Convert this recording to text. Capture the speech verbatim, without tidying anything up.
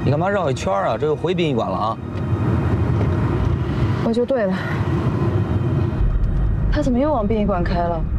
你干嘛绕一圈啊？这又回殡仪馆了啊？ 我就对了，他怎么又往殡仪馆开了？